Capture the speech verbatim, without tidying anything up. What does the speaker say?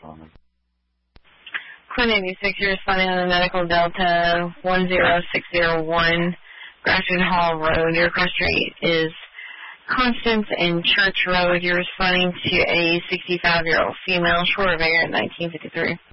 responding. Quinn eighty-six, you're responding on the Medical Delta one zero six zero one, Grafton Hall Road. Your cross street is Constance and Church Road. You're responding to a sixty-five-year-old female, short of air at nineteen fifty-three.